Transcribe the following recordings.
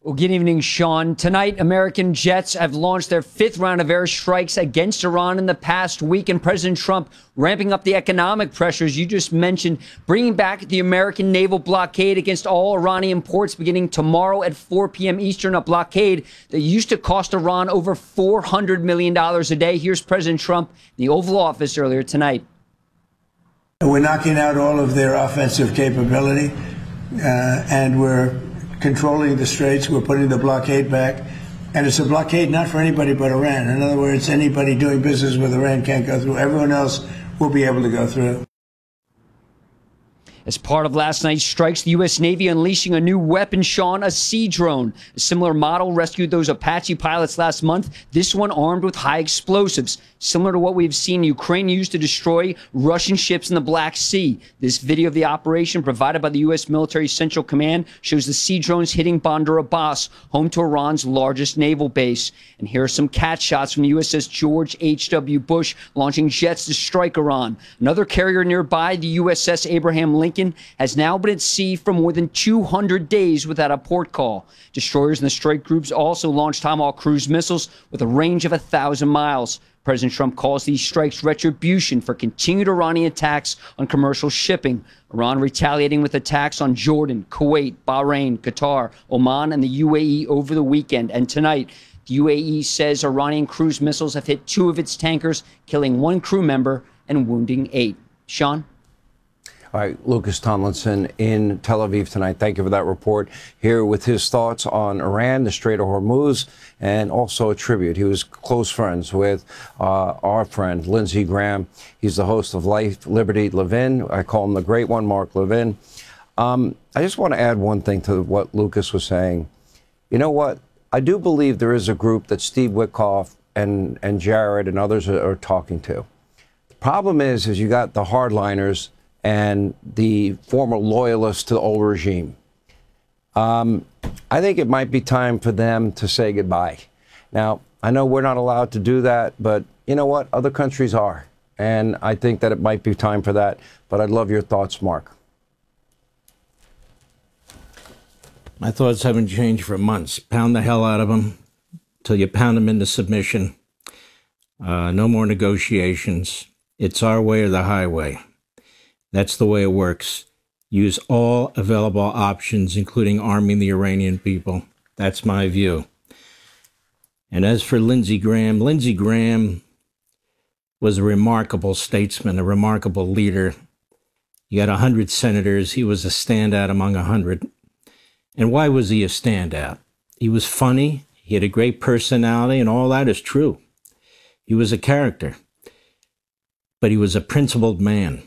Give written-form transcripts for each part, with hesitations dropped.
Well, good evening, Sean. Tonight, American jets have launched their fifth round of airstrikes against Iran in the past week, and President Trump ramping up the economic pressures you just mentioned, bringing back the American naval blockade against all Iranian ports beginning tomorrow at 4 p.m. Eastern, a blockade that used to cost Iran over $400 million a day. Here's President Trump in the Oval Office earlier tonight. We're knocking out all of their offensive capability, and we're controlling the straits. We're putting the blockade back. And it's a blockade not for anybody but Iran. In other words, anybody doing business with Iran can't go through. Everyone else will be able to go through. As part of last night's strikes, the U.S. Navy unleashing a new weapon, Sean, a sea drone. A similar model rescued those Apache pilots last month, this one armed with high explosives, similar to what we've seen Ukraine use to destroy Russian ships in the Black Sea. This video of the operation provided by the U.S. Military Central Command shows the sea drones hitting Bandar Abbas, home to Iran's largest naval base. And here are some cat shots from the USS George H.W. Bush launching jets to strike Iran. Another carrier nearby, the USS Abraham Lincoln, has now been at sea for more than 200 days without a port call. Destroyers in the strike groups also launched Tomahawk cruise missiles with a range of 1,000 miles. President Trump calls these strikes retribution for continued Iranian attacks on commercial shipping. Iran retaliating with attacks on Jordan, Kuwait, Bahrain, Qatar, Oman, and the UAE over the weekend. And tonight, the UAE says Iranian cruise missiles have hit 2 of its tankers, killing 1 crew member and wounding 8. Sean? All right, Lucas Tomlinson in Tel Aviv tonight. Thank you for that report. Here with his thoughts on Iran, the Strait of Hormuz, and also a tribute. He was close friends with our friend, Lindsey Graham. He's the host of Life, Liberty, Levin. I call him the Great One, Mark Levin. I just want to add one thing to what Lucas was saying. You know what? I do believe there is a group that Steve Witkoff and Jared and others are talking to. The problem is you got the hardliners and the former loyalists to the old regime. I think it might be time for them to say goodbye. Now, I know we're not allowed to do that, but you know what? Other countries are. And I think that it might be time for that. But I'd love your thoughts, Mark. My thoughts haven't changed for months. Pound the hell out of them till you pound them into submission. No more negotiations. It's our way or the highway. That's the way it works. Use all available options, including arming the Iranian people. That's my view. And as for Lindsey Graham was a remarkable statesman, a remarkable leader. He had 100 senators. He was a standout among 100. And why was he a standout? He was funny. He had a great personality, and all that is true. He was a character. But he was a principled man.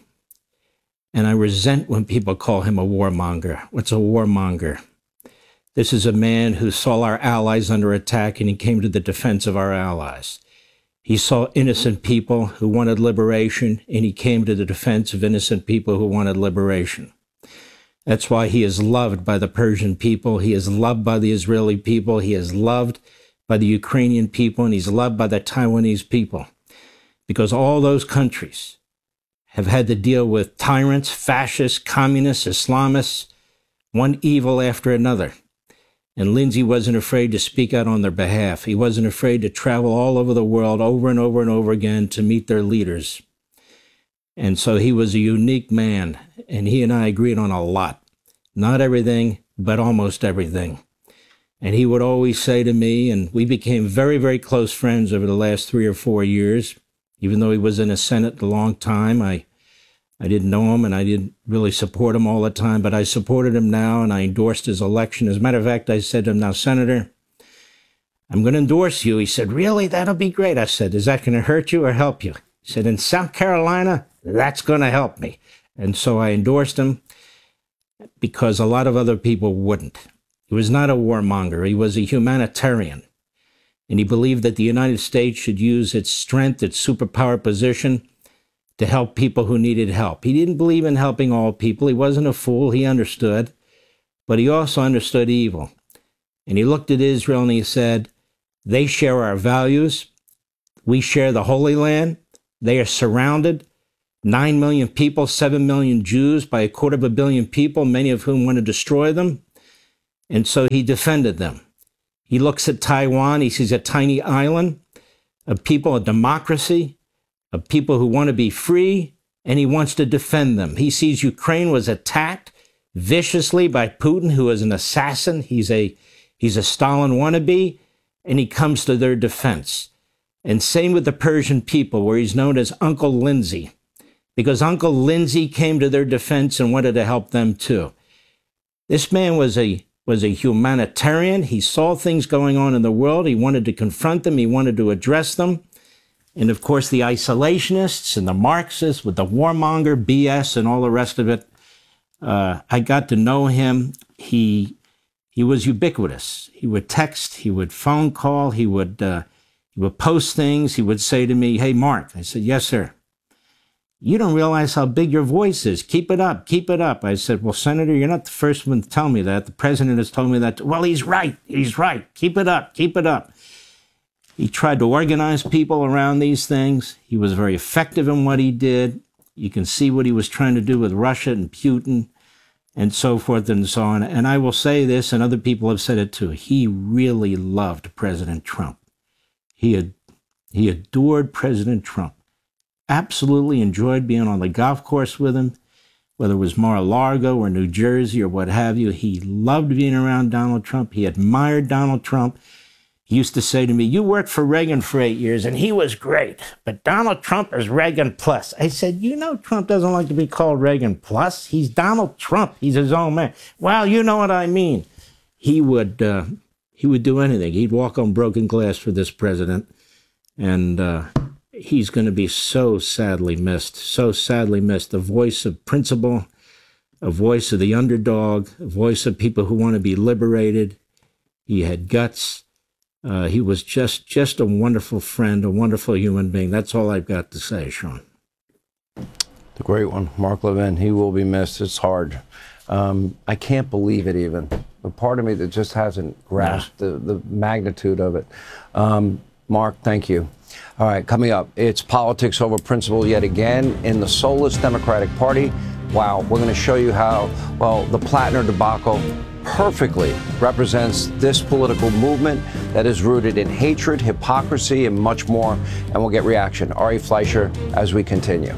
And I resent when people call him a warmonger. What's a warmonger? This is a man who saw our allies under attack, and he came to the defense of our allies. He saw innocent people who wanted liberation, and he came to the defense of innocent people who wanted liberation. That's why he is loved by the Persian people. He is loved by the Israeli people. He is loved by the Ukrainian people, and he's loved by the Taiwanese people. Because all those countries have had to deal with tyrants, fascists, communists, Islamists, one evil after another. And Lindsey wasn't afraid to speak out on their behalf. He wasn't afraid to travel all over the world over and over and over again to meet their leaders. And so he was a unique man, and he and I agreed on a lot. Not everything, but almost everything. And he would always say to me, and we became very, very close friends over the last 3 or 4 years. Even though he was in the Senate a long time, I didn't know him and I didn't really support him all the time, but I supported him now and I endorsed his election. As a matter of fact, I said to him, now, Senator, I'm going to endorse you. He said, really? That'll be great. I said, is that going to hurt you or help you? He said, in South Carolina, that's going to help me. And so I endorsed him because a lot of other people wouldn't. He was not a warmonger. He was a humanitarian. And he believed that the United States should use its strength, its superpower position, to help people who needed help. He didn't believe in helping all people. He wasn't a fool. He understood. But he also understood evil. And he looked at Israel and he said, they share our values. We share the Holy Land. They are surrounded. 9 million people, 7 million Jews by 250 million people, many of whom want to destroy them. And so he defended them. He looks at Taiwan. He sees a tiny island of people, a democracy, of people who want to be free, and he wants to defend them. He sees Ukraine was attacked viciously by Putin, who is an assassin. He's a Stalin wannabe, and he comes to their defense. And same with the Persian people, where he's known as Uncle Lindsay, because Uncle Lindsay came to their defense and wanted to help them too. This man was a humanitarian. He saw things going on in the world. He wanted to confront them. He wanted to address them. And of course, the isolationists and the Marxists with the warmonger BS and all the rest of it. I got to know him. He was ubiquitous. He would text, he would phone call, he would post things. He would say to me, "Hey, Mark." I said, "Yes, sir." "You don't realize how big your voice is. Keep it up, keep it up." I said, "Well, Senator, you're not the first one to tell me that. The president has told me that." "Well, he's right. He's right. Keep it up, keep it up." He tried to organize people around these things. He was very effective in what he did. You can see what he was trying to do with Russia and Putin and so forth and so on. And I will say this, and other people have said it too, he really loved President Trump. He adored President Trump. Absolutely enjoyed being on the golf course with him, whether it was Mar-a-Lago or New Jersey or what have you. He loved being around Donald Trump. He admired Donald Trump. He used to say to me, "You worked for Reagan for 8 years, and he was great, but Donald Trump is Reagan plus." I said, "You know, Trump doesn't like to be called Reagan plus. He's Donald Trump. He's his own man." "Well, you know what I mean." He would do anything. He'd walk on broken glass for this president, and he's going to be so sadly missed, so sadly missed. A voice of principle, a voice of the underdog, a voice of people who want to be liberated. He had guts. He was just a wonderful friend, a wonderful human being. That's all I've got to say, Sean. The great one, Mark Levin. He will be missed. It's hard. I can't believe it even. A part of me that just hasn't grasped the magnitude of it. Mark, thank you. All right, coming up, it's politics over principle yet again in the soulless Democratic Party. Wow, we're going to show you how, well, the Plattner debacle perfectly represents this political movement that is rooted in hatred, hypocrisy, and much more. And we'll get reaction. Ari Fleischer as we continue.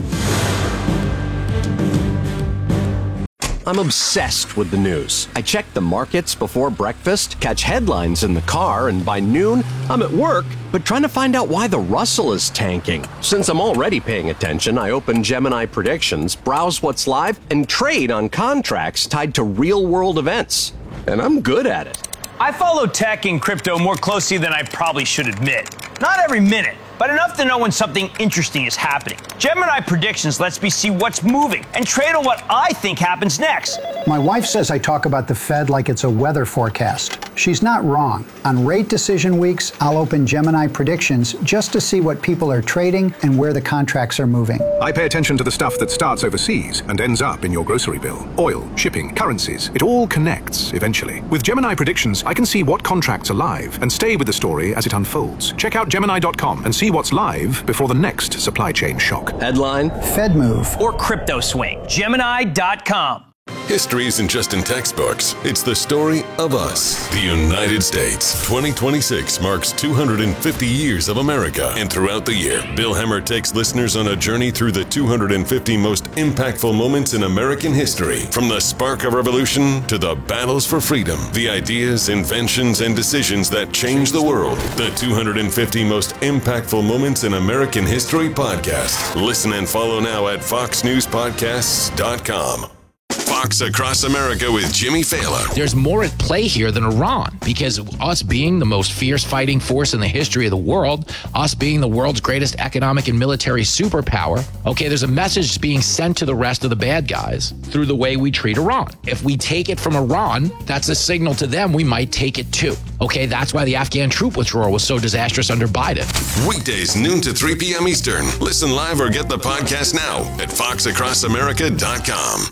I'm obsessed with the news. I check the markets before breakfast, catch headlines in the car, and by noon, I'm at work, but trying to find out why the Russell is tanking. Since I'm already paying attention, I open Gemini Predictions, browse what's live, and trade on contracts tied to real-world events. And I'm good at it. I follow tech and crypto more closely than I probably should admit. Not every minute, but enough to know when something interesting is happening. Gemini Predictions lets me see what's moving and trade on what I think happens next. My wife says I talk about the Fed like it's a weather forecast. She's not wrong. On rate decision weeks, I'll open Gemini Predictions just to see what people are trading and where the contracts are moving. I pay attention to the stuff that starts overseas and ends up in your grocery bill. Oil, shipping, currencies, it all connects eventually. With Gemini Predictions, I can see what contracts are live and stay with the story as it unfolds. Check out Gemini.com and see what's live before the next supply chain shock. Headline: Fed move. Or crypto swing. Gemini.com. History isn't just in textbooks. It's the story of us, the United States. 2026 marks 250 years of America. And throughout the year, Bill Hemmer takes listeners on a journey through the 250 most impactful moments in American history. From the spark of revolution to the battles for freedom, the ideas, inventions, and decisions that changed the world. The 250 most impactful moments in American history podcast. Listen and follow now at foxnewspodcasts.com. Fox Across America with Jimmy Fallon. There's more at play here than Iran, because us being the most fierce fighting force in the history of the world, us being the world's greatest economic and military superpower, okay, there's a message being sent to the rest of the bad guys through the way we treat Iran. If we take it from Iran, that's a signal to them we might take it too. Okay, that's why the Afghan troop withdrawal was so disastrous under Biden. Weekdays, noon to 3 p.m. Eastern. Listen live or get the podcast now at foxacrossamerica.com.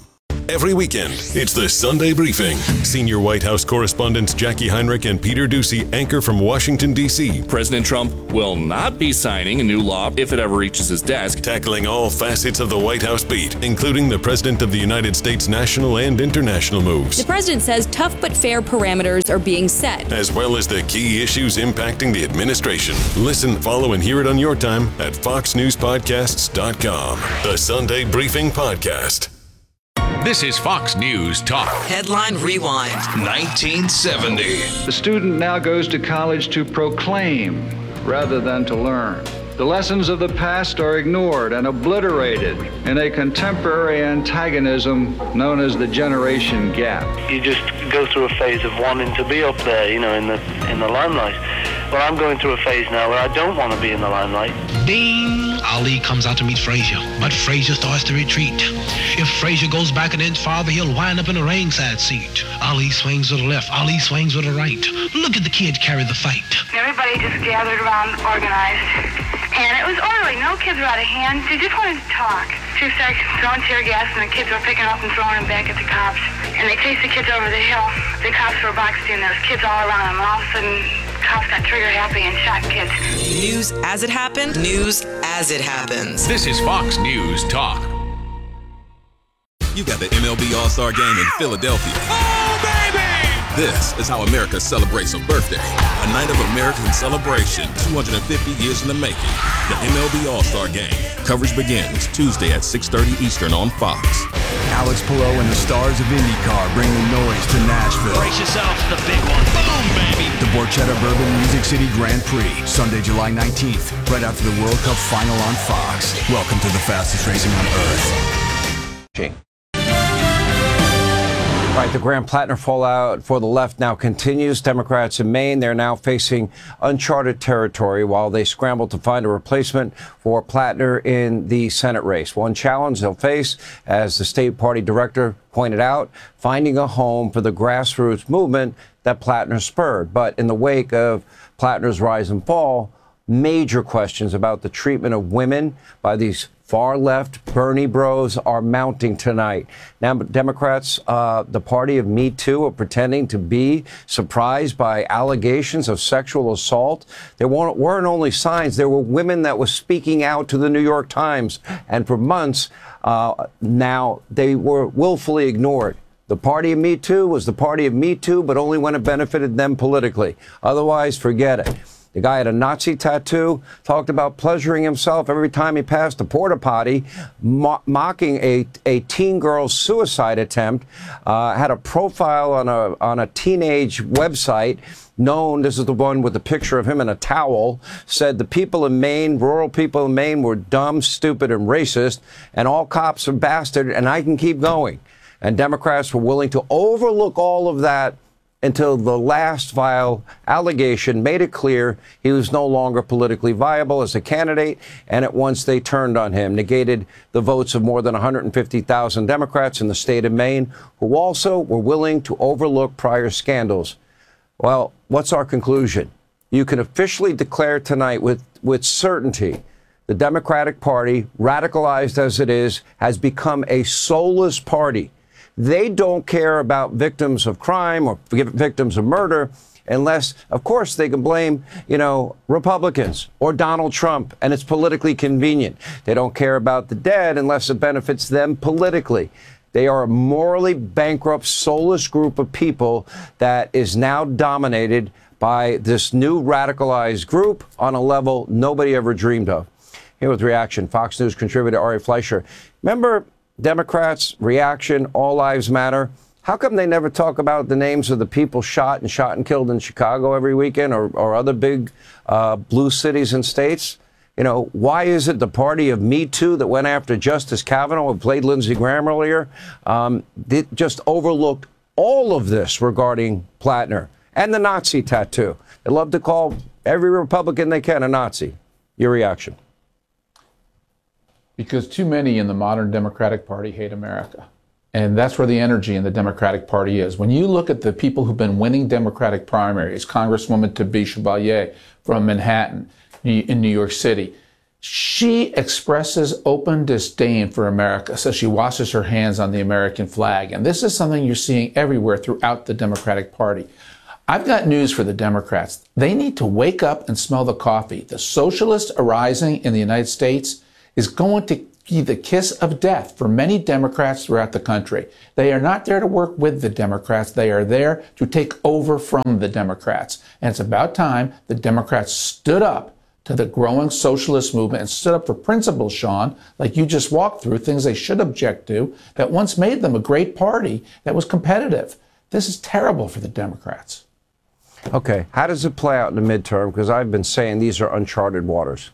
Every weekend, it's the Sunday Briefing. Senior White House correspondents Jackie Heinrich and Peter Doocy anchor from Washington, D.C. President Trump will not be signing a new law if it ever reaches his desk. Tackling all facets of the White House beat, including the President of the United States' national and international moves. The president says tough but fair parameters are being set, as well as the key issues impacting the administration. Listen, follow, and hear it on your time at FoxNewsPodcasts.com. The Sunday Briefing Podcast. This is Fox News Talk. Headline Rewind. 1970. The student now goes to college to proclaim rather than to learn. The lessons of the past are ignored and obliterated in a contemporary antagonism known as the generation gap. You just go through a phase of wanting to be up there, in the limelight. Well, I'm going through a phase now where I don't want to be in the limelight. Ding! Ali comes out to meet Frazier, but Frazier starts to retreat. If Frazier goes back an inch farther, he'll wind up in a ringside seat. Ali swings to the left, Ali swings to the right. Look at the kid carry the fight. Everybody just gathered around, organized, and it was orderly. No kids were out of hand. They just wanted to talk. Two started throwing tear gas, and the kids were picking up and throwing them back at the cops. And they chased the kids over the hill. The cops were boxed in. There was kids all around them, and all of a sudden, cops got trigger happy and shot kids. News as it happened, news as it happens. This is Fox News Talk. You got the MLB All-Star Game in Philadelphia. Oh, baby! This is how America celebrates a birthday. A night of American celebration, 250 years in the making. The MLB All-Star Game. Coverage begins Tuesday at 6:30 Eastern on Fox. Alex Palou and the stars of IndyCar bring the noise to Nashville. Brace yourself for the big one. Boom, baby! The Borchetta Bourbon Music City Grand Prix, Sunday, July 19th, right after the World Cup final on Fox. Welcome to the fastest racing on Earth. Right, the Graham Plattner fallout for the left now continues. Democrats in Maine, they're now facing uncharted territory while they scramble to find a replacement for Plattner in the Senate race. One challenge they'll face, as the state party director pointed out, finding a home for the grassroots movement that Plattner spurred. But in the wake of Plattner's rise and fall, major questions about the treatment of women by these far-left Bernie bros are mounting tonight. Now, Democrats, the party of Me Too, are pretending to be surprised by allegations of sexual assault. There weren't only signs. There were women that were speaking out to the New York Times. And for months now, they were willfully ignored. The party of Me Too was the party of Me Too, but only when it benefited them politically. Otherwise, forget it. The guy had a Nazi tattoo, talked about pleasuring himself every time he passed a porta potty, mocking a teen girl's suicide attempt, had a profile on a teenage website known, this is the one with the picture of him in a towel, said the people in Maine, rural people in Maine, were dumb, stupid, and racist, and all cops are bastard, and I can keep going. And Democrats were willing to overlook all of that until the last vile allegation made it clear he was no longer politically viable as a candidate, and at once they turned on him, negated the votes of more than 150,000 Democrats in the state of Maine, who also were willing to overlook prior scandals. Well, what's our conclusion? You can officially declare tonight with certainty the Democratic Party, radicalized as it is, has become a soulless party. They don't care about victims of crime or victims of murder unless, of course, they can blame, Republicans or Donald Trump, and it's politically convenient. They don't care about the dead unless it benefits them politically. They are a morally bankrupt, soulless group of people that is now dominated by this new radicalized group on a level nobody ever dreamed of. Here with reaction, Fox News contributor Ari Fleischer. Remember Democrats' reaction, All Lives Matter? How come they never talk about the names of the people shot and killed in Chicago every weekend or other big blue cities and states? Why is it the party of Me Too that went after Justice Kavanaugh, who played Lindsey Graham earlier, just overlooked all of this regarding Plattner and the Nazi tattoo? They love to call every Republican they can a Nazi. Your reaction? Because too many in the modern Democratic Party hate America. And that's where the energy in the Democratic Party is. When you look at the people who've been winning Democratic primaries, Congresswoman Tabi Chevalier from Manhattan in New York City, She expresses open disdain for America, so she washes her hands on the American flag. And this is something you're seeing everywhere throughout the Democratic Party. I've got news for the Democrats. They need to wake up and smell the coffee. The socialist arising in the United States is going to be the kiss of death for many Democrats throughout the country. They are not there to work with the Democrats. They are there to take over from the Democrats. And it's about time the Democrats stood up to the growing socialist movement and stood up for principles, Sean, like you just walked through, things they should object to, that once made them a great party that was competitive. This is terrible for the Democrats. Okay, how does it play out in the midterm? Because I've been saying these are uncharted waters.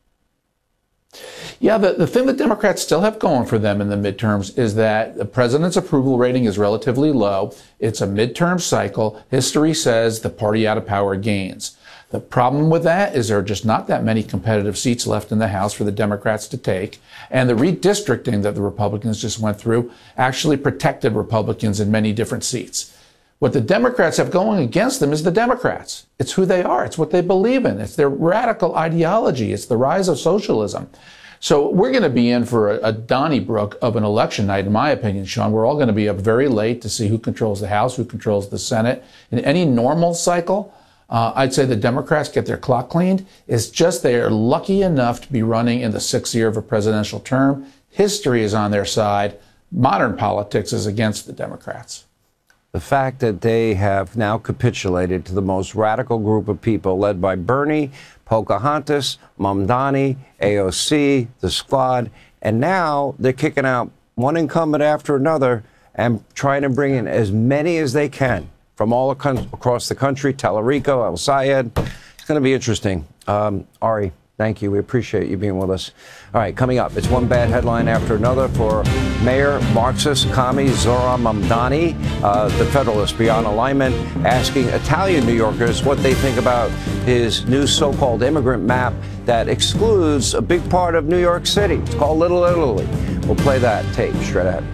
Yeah, the thing that Democrats still have going for them in the midterms is that the president's approval rating is relatively low. It's a midterm cycle. History says the party out of power gains. The problem with that is there are just not that many competitive seats left in the House for the Democrats to take. And the redistricting that the Republicans just went through actually protected Republicans in many different seats. What the Democrats have going against them is the Democrats. It's who they are. It's what they believe in. It's their radical ideology. It's the rise of socialism. So we're going to be in for a Donnybrook of an election night, in my opinion, Sean. We're all going to be up very late to see who controls the House, who controls the Senate. In any normal cycle, I'd say the Democrats get their clock cleaned. It's just they are lucky enough to be running in the 6th year of a presidential term. History is on their side. Modern politics is against the Democrats. The fact that they have now capitulated to the most radical group of people led by Bernie, Pocahontas, Mamdani, AOC, the Squad, and now they're kicking out one incumbent after another and trying to bring in as many as they can from all across the country. Tallarico, El Sayed. It's going to be interesting. Ari, thank you. We appreciate you being with us. All right, coming up, it's one bad headline after another for Mayor Marxist commie Zohran Mamdani. The Federalist Beyond Alignment asking Italian New Yorkers what they think about his new so-called immigrant map that excludes a big part of New York City. It's called Little Italy. We'll play that tape straight ahead.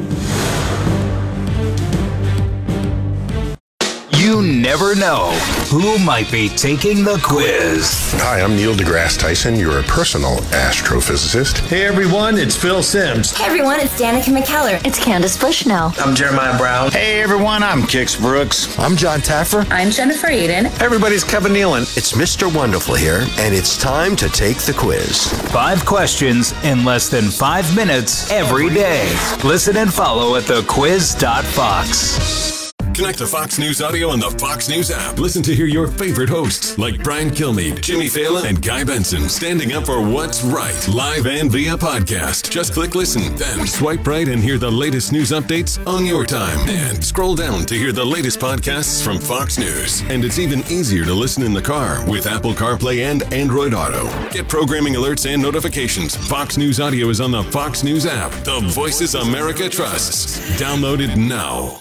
You never know who might be taking the quiz. Hi, I'm Neil deGrasse Tyson, your personal astrophysicist. Hey everyone, it's Phil Simms. Hey everyone, it's Danica McKellar. It's Candace Bushnell. I'm Jeremiah Brown. Hey everyone, I'm Kix Brooks. I'm John Taffer. I'm Jennifer Aiden. Everybody's Kevin Nealon. It's Mr. Wonderful here, and it's time to take the quiz. 5 questions in less than 5 minutes every day. Listen and follow at thequiz.fox. Connect to Fox News Audio on the Fox News app. Listen to hear your favorite hosts like Brian Kilmeade, Jimmy Fallon, and Guy Benson standing up for what's right, live and via podcast. Just click listen, then swipe right and hear the latest news updates on your time. And scroll down to hear the latest podcasts from Fox News. And it's even easier to listen in the car with Apple CarPlay and Android Auto. Get programming alerts and notifications. Fox News Audio is on the Fox News app. The voices America trusts. Download it now.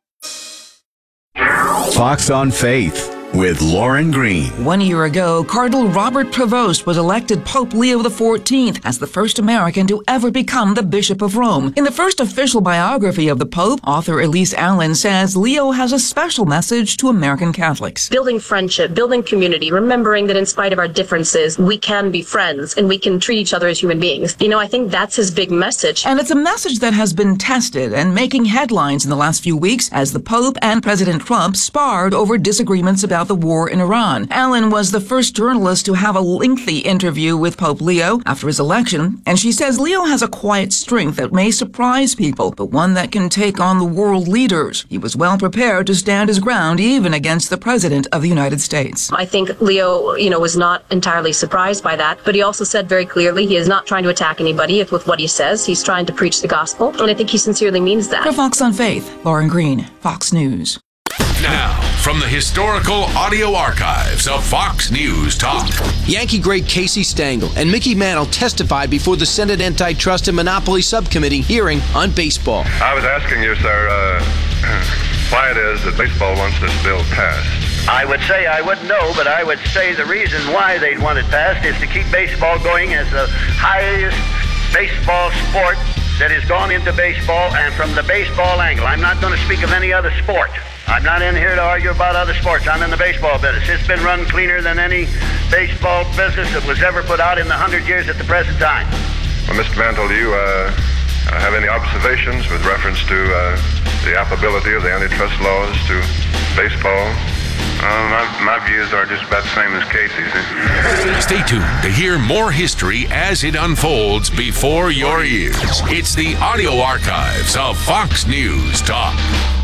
Fox on Faith with Lauren Green. 1 year ago, Cardinal Robert Prevost was elected Pope Leo XIV as the first American to ever become the Bishop of Rome. In the first official biography of the Pope, author Elise Allen says Leo has a special message to American Catholics. Building friendship, building community, remembering that in spite of our differences, we can be friends and we can treat each other as human beings. You know, I think that's his big message. And it's a message that has been tested and making headlines in the last few weeks as the Pope and President Trump sparred over disagreements about the war in Iran. Allen was the first journalist to have a lengthy interview with Pope Leo after his election, and she says Leo has a quiet strength that may surprise people, but one that can take on the world leaders. He was well prepared to stand his ground even against the President of the United States. I think Leo, was not entirely surprised by that, but he also said very clearly he is not trying to attack anybody with what he says. He's trying to preach the gospel, and I think he sincerely means that. For Fox on Faith, Lauren Green, Fox News. Now, from the historical audio archives of Fox News Talk. Yankee great Casey Stengel and Mickey Mantle testified before the Senate Antitrust and Monopoly Subcommittee hearing on baseball. I was asking you, sir, why it is that baseball wants this bill passed. I would say I wouldn't know, but I would say the reason why they'd want it passed is to keep baseball going as the highest baseball sport that has gone into baseball, and from the baseball angle. I'm not going to speak of any other sport. I'm not in here to argue about other sports. I'm in the baseball business. It's been run cleaner than any baseball business that was ever put out in the 100 years at the present time. Well, Mr. Mantle, do you have any observations with reference to the applicability of the antitrust laws to baseball? My views are just about the same as Casey's. Stay tuned to hear more history as it unfolds before your ears. It's the audio archives of Fox News Talk.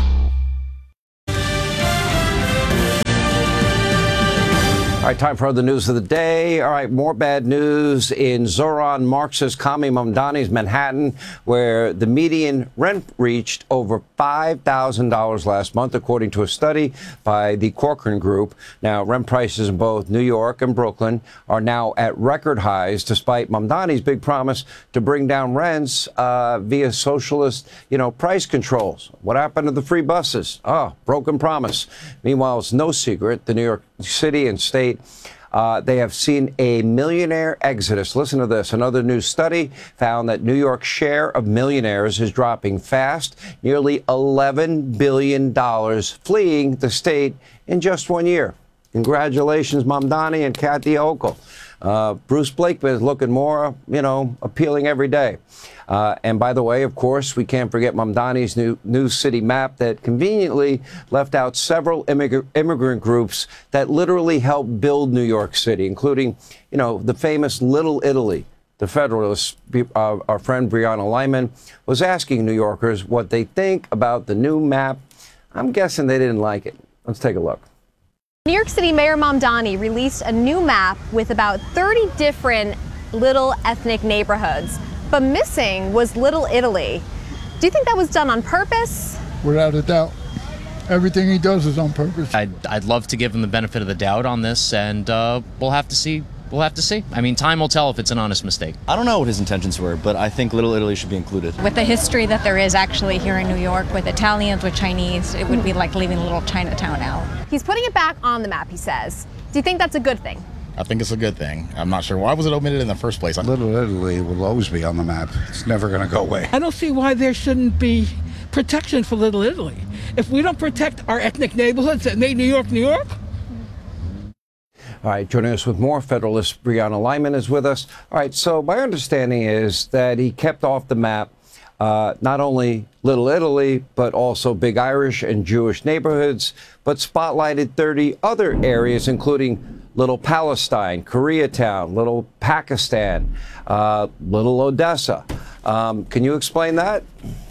All right, time for other news of the day. All right, more bad news in Zoran Marxist Kami Mamdani's Manhattan, where the median rent reached over $5,000 last month, according to a study by the Corcoran Group. Now, rent prices in both New York and Brooklyn are now at record highs, despite Mamdani's big promise to bring down rents via socialist, price controls. What happened to the free buses? Oh, broken promise. Meanwhile, it's no secret the New York City and state they have seen a millionaire exodus. Listen to this. Another new study found that New York's share of millionaires is dropping fast, nearly $11 billion fleeing the state in just 1 year. Congratulations, Mamdani and Kathy Hochul. Bruce Blakeman is looking more, appealing every day. And by the way, of course, we can't forget Mamdani's new city map that conveniently left out several immigrant groups that literally helped build New York City, including, the famous Little Italy. The Federalists, our friend Brianna Lyman, was asking New Yorkers what they think about the new map. I'm guessing they didn't like it. Let's take a look. New York City Mayor Mamdani released a new map with about 30 different little ethnic neighborhoods, but missing was Little Italy. Do you think that was done on purpose? Without a doubt. Everything he does is on purpose. I'd love to give him the benefit of the doubt on this, and we'll have to see. We'll have to see. I mean, time will tell if it's an honest mistake. I don't know what his intentions were, but I think Little Italy should be included. With the history that there is actually here in New York with Italians, with Chinese, it would be like leaving little Chinatown out. He's putting it back on the map, he says. Do you think that's a good thing? I think it's a good thing. I'm not sure why was it omitted in the first place. Little Italy will always be on the map. It's never going to go away. I don't see why there shouldn't be protection for Little Italy. If we don't protect our ethnic neighborhoods that made New York, New York. All right, joining us with more, Federalist Brianna Lyman is with us. All right, so my understanding is that he kept off the map not only Little Italy, but also big Irish and Jewish neighborhoods, but spotlighted 30 other areas, including Little Palestine, Koreatown, Little Pakistan, Little Odessa. Can you explain that?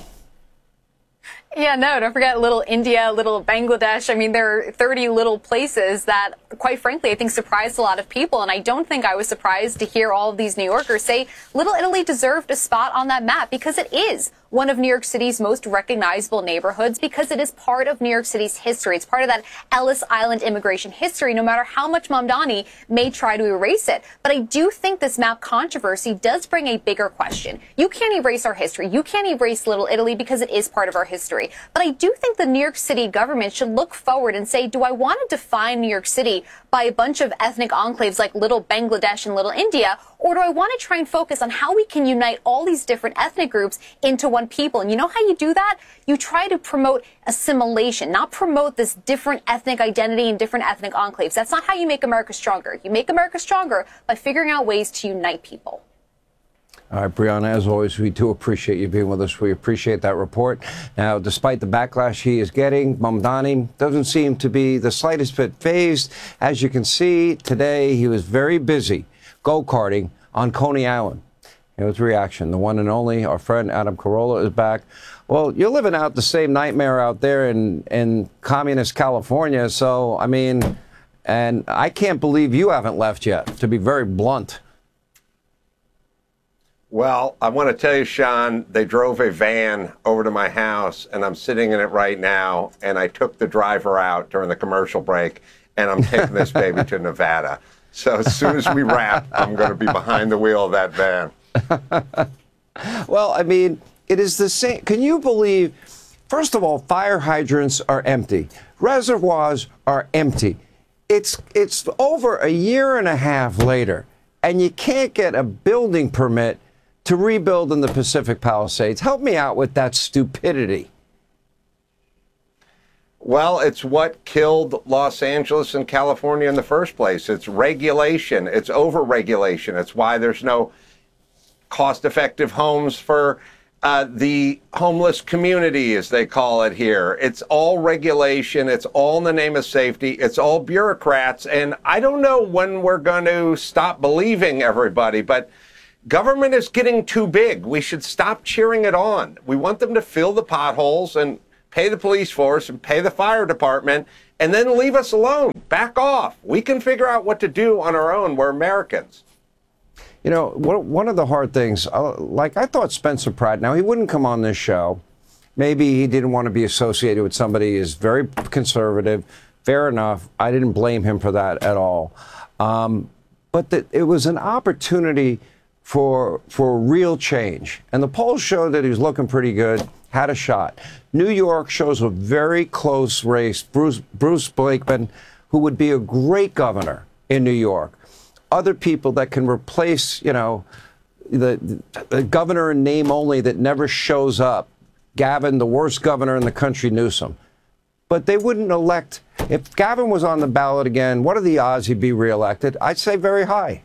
Yeah, no, don't forget Little India, Little Bangladesh. I mean, there are 30 little places that, quite frankly, I think surprised a lot of people. And I don't think I was surprised to hear all of these New Yorkers say Little Italy deserved a spot on that map, because it is one of New York City's most recognizable neighborhoods, because it is part of New York City's history. It's part of that Ellis Island immigration history, no matter how much Mamdani may try to erase it. But I do think this map controversy does bring a bigger question. You can't erase our history. You can't erase Little Italy because it is part of our history. But I do think the New York City government should look forward and say, do I want to define New York City by a bunch of ethnic enclaves like Little Bangladesh and Little India, or do I want to try and focus on how we can unite all these different ethnic groups into one people? And you know how you do that? You try to promote assimilation, not promote this different ethnic identity and different ethnic enclaves. That's not how you make America stronger. You make America stronger by figuring out ways to unite people. All right, Brianna, as always, we do appreciate you being with us. We appreciate that report. Now, despite the backlash he is getting, Mamdani doesn't seem to be the slightest bit fazed. As you can see, today he was very busy go-karting on Coney Island. Here was the reaction. The one and only, our friend Adam Carolla is back. Well, you're living out the same nightmare out there in communist California. So, I mean, and I can't believe you haven't left yet, to be very blunt. Well, I want to tell you, Sean, they drove a van over to my house, and I'm sitting in it right now, and I took the driver out during the commercial break, and I'm taking this baby to Nevada. So as soon as we wrap, I'm going to be behind the wheel of that van. Well, I mean, it is the same. Can you believe, first of all, fire hydrants are empty. Reservoirs are empty. It's over a year and a half later, and you can't get a building permit to rebuild in the Pacific Palisades. Help me out with that stupidity. Well, it's what killed Los Angeles and California in the first place. It's regulation. It's over-regulation. It's why there's no cost-effective homes for the homeless community, as they call it here. It's all regulation. It's all in the name of safety. It's all bureaucrats. And I don't know when we're going to stop believing everybody, but government is getting too big. We should stop cheering it on. We want them to fill the potholes and pay the police force and pay the fire department, and then leave us alone. Back off. We can figure out what to do on our own. We're Americans. You know, one of the hard things, like I thought Spencer Pratt, now he wouldn't come on this show. Maybe he didn't want to be associated with somebody who's very conservative. Fair enough. I didn't blame him for that at all. But it was an opportunity for real change. And the polls showed that he was looking pretty good, had a shot. New York shows a very close race. Bruce Blakeman, who would be a great governor in New York. Other people that can replace, you know, the governor in name only that never shows up. Gavin, the worst governor in the country, Newsom. But they wouldn't elect. If Gavin was on the ballot again, what are the odds he'd be reelected? I'd say very high.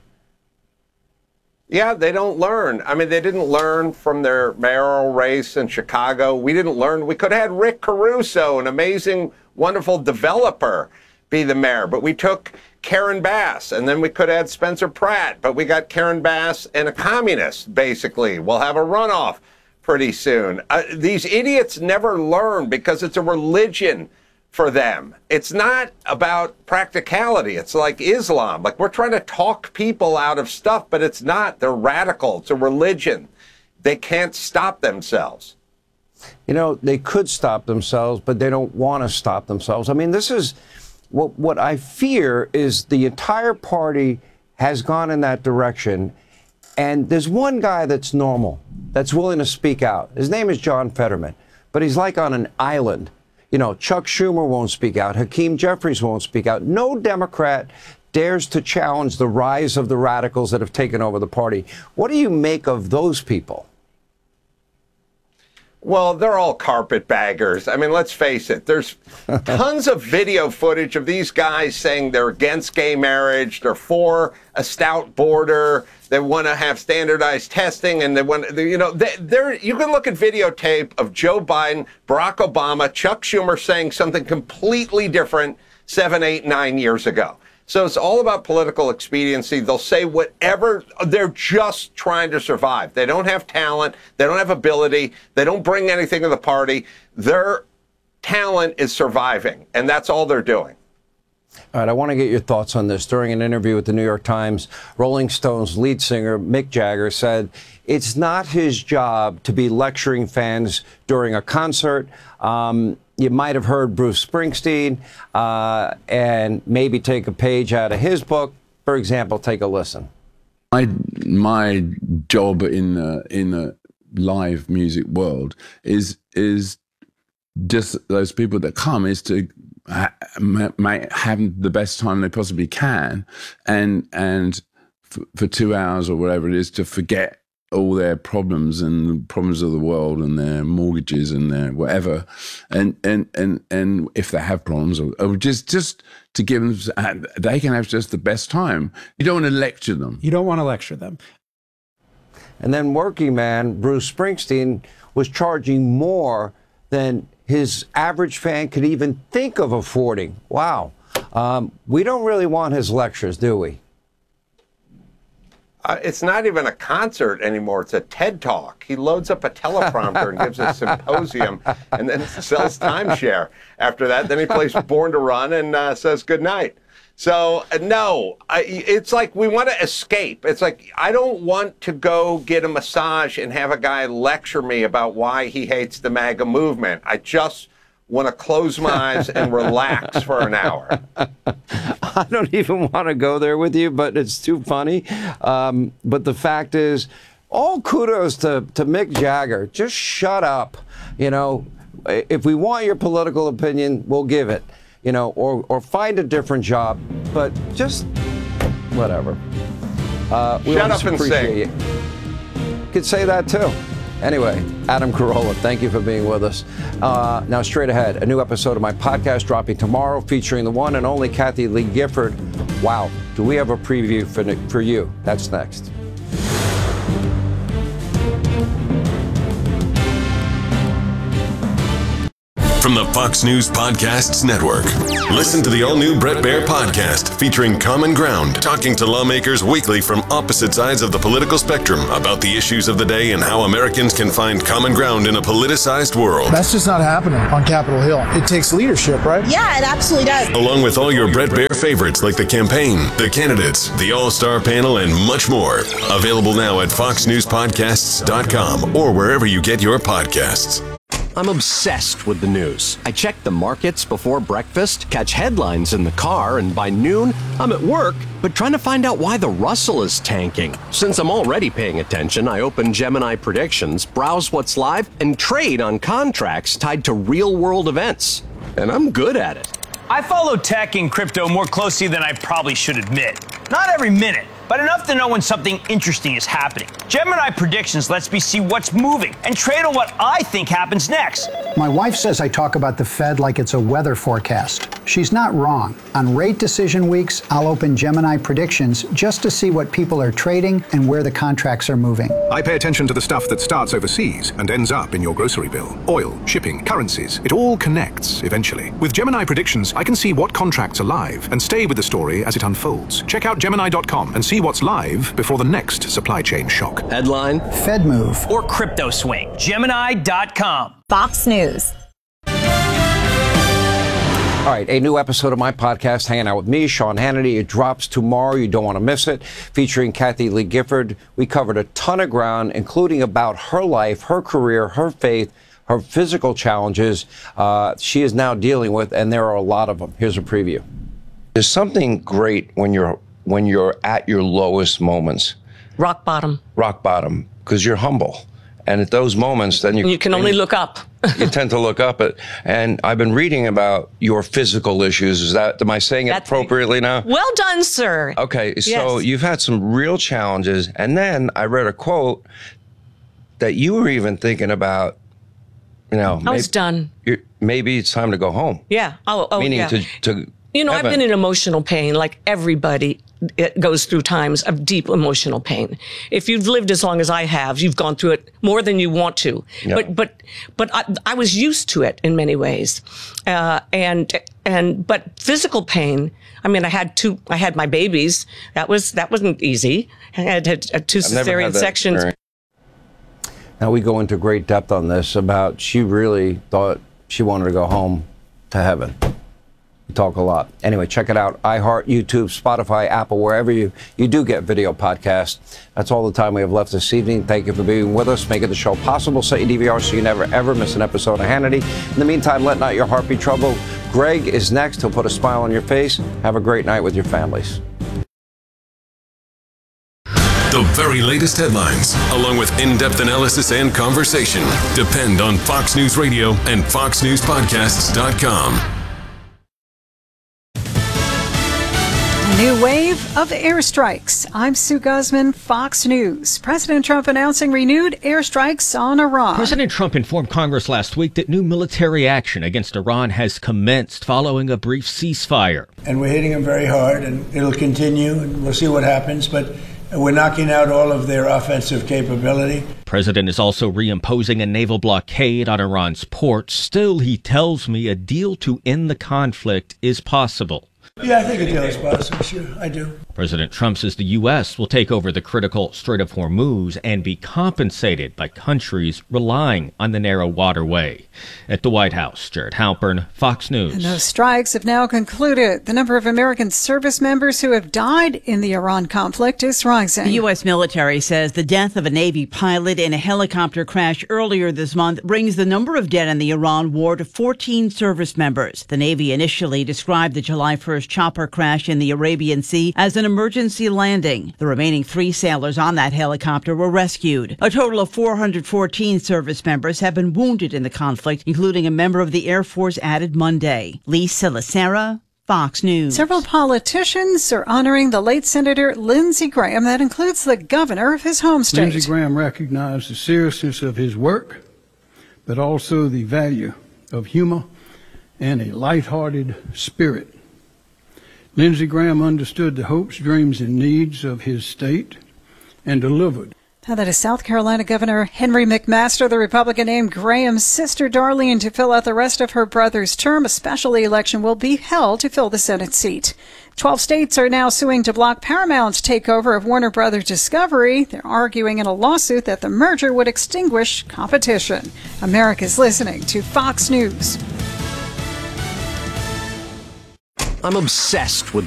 Yeah, they don't learn. I mean, they didn't learn from their mayoral race in Chicago. We didn't learn. We could have had Rick Caruso, an amazing, wonderful developer, be the mayor. But we took Karen Bass, and then we could have had Spencer Pratt. But we got Karen Bass and a communist, basically. We'll have a runoff pretty soon. These idiots never learn because it's a religion for them. It's not about practicality. It's like Islam. Like, we're trying to talk people out of stuff, but it's not. They're radical. It's a religion. They can't stop themselves. You know, they could stop themselves, but they don't want to stop themselves. I mean, this is what I fear is the entire party has gone in that direction. And there's one guy that's normal, that's willing to speak out. His name is John Fetterman, but he's like on an island. You know, Chuck Schumer won't speak out. Hakeem Jeffries won't speak out. No Democrat dares to challenge the rise of the radicals that have taken over the party. What do you make of those people? Well, they're all carpetbaggers. I mean, let's face it. There's tons of video footage of these guys saying they're against gay marriage, they're for a stout border, they want to have standardized testing, and they want, you know, you can look at videotape of Joe Biden, Barack Obama, Chuck Schumer saying something completely different 7, 8, 9 years ago. So it's all about political expediency. They'll say whatever. They're just trying to survive. They don't have talent. They don't have ability. They don't bring anything to the party. Their talent is surviving, and that's all they're doing. All right, I want to get your thoughts on this. During an interview with the New York Times, Rolling Stones lead singer Mick Jagger said it's not his job to be lecturing fans during a concert. You might have heard Bruce Springsteen and maybe take a page out of his book. For example, take a listen. My job in the live music world is just those people that come is to have the best time they possibly can, and for 2 hours or whatever it is, to forget all their problems and the problems of the world and their mortgages and their whatever, and if they have problems, or just to give them, they can have just the best time. You don't want to lecture them. You don't want to lecture them. And then working man Bruce Springsteen was charging more than his average fan could even think of affording. Wow. We don't really want his lectures, do we? It's not even a concert anymore. It's a TED Talk. He loads up a teleprompter and gives a symposium and then sells timeshare. After that, then he plays Born to Run and says goodnight. So, no, it's like we want to escape. It's like I don't want to go get a massage and have a guy lecture me about why he hates the MAGA movement. I just want to close my eyes and relax for an hour. I don't even want to go there with you, but it's too funny. But the fact is, all kudos to Mick Jagger. Just shut up. You know, if we want your political opinion, we'll give it. You know, or find a different job. But just whatever. Shut up and sing. You could say that too. Anyway, Adam Carolla, thank you for being with us. Now, straight ahead, a new episode of my podcast dropping tomorrow featuring the one and only Kathie Lee Gifford. Wow, do we have a preview for you? That's next. From the Fox News Podcasts Network. Listen to the all-new Bret Baier podcast featuring Common Ground, talking to lawmakers weekly from opposite sides of the political spectrum about the issues of the day and how Americans can find common ground in a politicized world. That's just not happening on Capitol Hill. It takes leadership, right? Yeah, it absolutely does. Along with all your Bret Baier favorites like the campaign, the candidates, the all-star panel, and much more. Available now at foxnewspodcasts.com or wherever you get your podcasts. I'm obsessed with the news. I check the markets before breakfast, catch headlines in the car, and by noon, I'm at work, but trying to find out why the Russell is tanking. Since I'm already paying attention, I open Gemini Predictions, browse what's live, and trade on contracts tied to real-world events. And I'm good at it. I follow tech and crypto more closely than I probably should admit. Not every minute, but enough to know when something interesting is happening. Gemini Predictions lets me see what's moving and trade on what I think happens next. My wife says I talk about the Fed like it's a weather forecast. She's not wrong. On rate decision weeks, I'll open Gemini Predictions just to see what people are trading and where the contracts are moving. I pay attention to the stuff that starts overseas and ends up in your grocery bill. Oil, shipping, currencies, it all connects eventually. With Gemini Predictions, I can see what contracts are live and stay with the story as it unfolds. Check out Gemini.com and see what's live before the next supply chain shock. Headline: Fed move. Or crypto swing. Gemini.com. Fox News. All right, a new episode of my podcast, Hanging Out with Me, Sean Hannity. It drops tomorrow. You don't want to miss it. Featuring Kathie Lee Gifford. We covered a ton of ground, including about her life, her career, her faith, her physical challenges she is now dealing with, and there are a lot of them. Here's a preview. There's something great when you're at your lowest moments. Rock bottom. Rock bottom, because you're humble. And at those moments, then you can only look up. You tend to look up. And I've been reading about your physical issues. Am I saying it appropriately now? Well done, sir. Okay, so you've had some real challenges. And then I read a quote that you were even thinking about, I was done. Maybe it's time to go home. Yeah. Meaning yeah. to I've been in emotional pain like everybody. It goes through times of deep emotional pain. If you've lived as long as I have, you've gone through it more than you want to. Yep. But I was used to it in many ways, but physical pain. I mean, I had my babies. That wasn't easy. I had 2 cesarean sections. Now we go into great depth on this about she really thought she wanted to go home to heaven. We talk a lot. Anyway, check it out. iHeart, YouTube, Spotify, Apple, wherever you do get video podcasts. That's all the time we have left this evening. Thank you for being with us, making the show possible. Set your DVR so you never, ever miss an episode of Hannity. In the meantime, let not your heart be troubled. Greg is next. He'll put a smile on your face. Have a great night with your families. The very latest headlines, along with in-depth analysis and conversation, depend on Fox News Radio and foxnewspodcasts.com. New wave of airstrikes. I'm Sue Guzman, Fox News. President Trump announcing renewed airstrikes on Iran. President Trump informed Congress last week that new military action against Iran has commenced following a brief ceasefire. And we're hitting them very hard, and it'll continue, and we'll see what happens, but we're knocking out all of their offensive capability. President is also reimposing a naval blockade on Iran's ports. Still, he tells me a deal to end the conflict is possible. Yeah, I think a deal is possible, sure, I do. President Trump says the U.S. will take over the critical Strait of Hormuz and be compensated by countries relying on the narrow waterway. At the White House, Jared Halpern, Fox News. And those strikes have now concluded. The number of American service members who have died in the Iran conflict is rising. The U.S. military says the death of a Navy pilot in a helicopter crash earlier this month brings the number of dead in the Iran war to 14 service members. The Navy initially described the July 1st chopper crash in the Arabian Sea as an emergency landing. The remaining 3 sailors on that helicopter were rescued. A total of 414 service members have been wounded in the conflict, including a member of the Air Force added Monday. Lisa Lacera, Fox News. Several politicians are honoring the late Senator Lindsey Graham. That includes the governor of his home state. Lindsey Graham recognized the seriousness of his work, but also the value of humor and a lighthearted spirit. Lindsey Graham understood the hopes, dreams, and needs of his state and delivered. Now that is South Carolina Governor Henry McMaster. The Republican named Graham's sister Darlene to fill out the rest of her brother's term. A special election will be held to fill the Senate seat. 12 states are now suing to block Paramount's takeover of Warner Brothers Discovery. They're arguing in a lawsuit that the merger would extinguish competition. America's listening to Fox News. I'm obsessed with